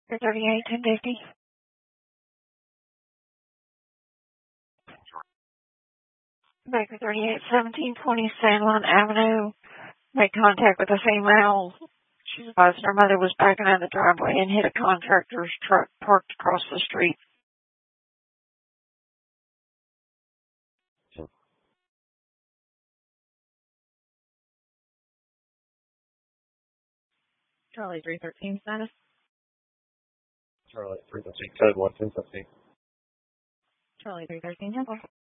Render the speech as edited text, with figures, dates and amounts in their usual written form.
38 1050. Baker 38 1720 Sandlin Avenue. Made contact with a female. She advised her mother was backing out of the driveway and hit a contractor's truck parked across the street. Charlie 313 status. Charlie 313 code 11015. Charlie 313 10.